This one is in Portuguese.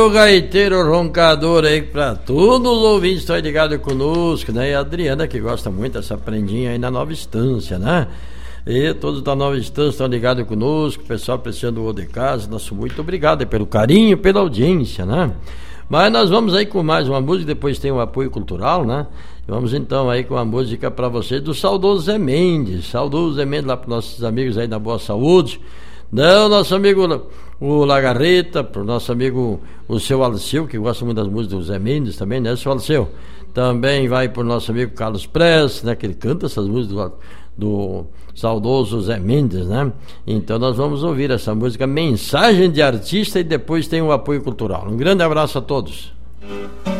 O gaiteiro roncador aí pra todos os ouvintes que estão ligados conosco, né? E a Adriana, que gosta muito dessa prendinha aí na Nova Estância, né? E todos da Nova Estância estão ligados conosco, o pessoal apreciando o de casa, nosso muito obrigado pelo carinho, pela audiência, né? Mas nós vamos aí com mais uma música, depois tem o apoio cultural, né? Vamos então aí com a música pra vocês do saudoso Zé Mendes, lá pros nossos amigos aí da Boa Saúde. Não, nosso amigo o Lagarreta, pro nosso amigo o seu Alceu, que gosta muito das músicas do Zé Mendes também, né, seu Alceu? Também vai pro nosso amigo Carlos Prestes, né, que ele canta essas músicas do saudoso Zé Mendes, né? Então nós vamos ouvir essa música Mensagem de Artista e depois tem o apoio cultural. Um grande abraço a todos.